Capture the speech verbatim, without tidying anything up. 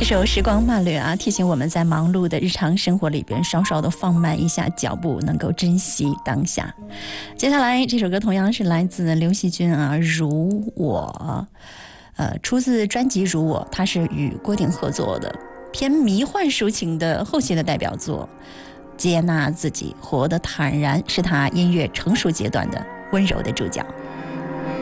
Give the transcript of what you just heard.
这首时光慢旅啊，提醒我们在忙碌的日常生活里边稍稍的放慢一下脚步，能够珍惜当下。接下来这首歌同样是来自刘惜君啊，如我，呃，出自专辑《如我》，它是与郭顶合作的，偏迷幻抒情的后期的代表作。接纳自己，活得坦然，是他音乐成熟阶段的温柔的主角。